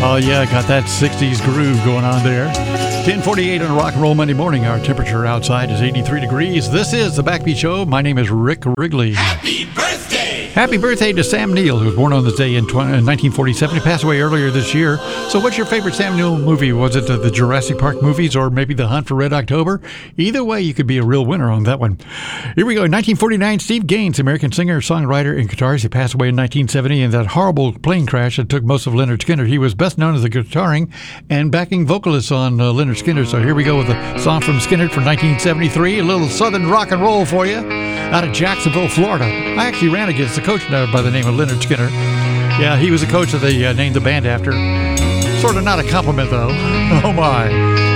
Oh yeah, got that 60s groove going on there. 10:48 on a Rock and Roll Monday morning. Our temperature outside is 83 degrees. This is The Backbeat Show. My name is Rick Wrigley. Happy birthday! Happy birthday to Sam Neill, who was born on this day in 1947. He passed away earlier this year. So what's your favorite Sam Neill movie? Was it the Jurassic Park movies or maybe The Hunt for Red October? Either way, you could be a real winner on that one. Here we go. In 1949, Steve Gaines, American singer, songwriter, and guitarist. He passed away in 1970 in that horrible plane crash that took most of Lynyrd Skynyrd. He was best known as the guitaring and backing vocalist on Lynyrd Skynyrd. So here we go with a song from Skynyrd from 1973. A little southern rock and roll for you out of Jacksonville, Florida. I actually ran against a coach by the name of Lynyrd Skynyrd. Yeah, he was a coach that they named the band after. Sort of not a compliment, though. Oh, my.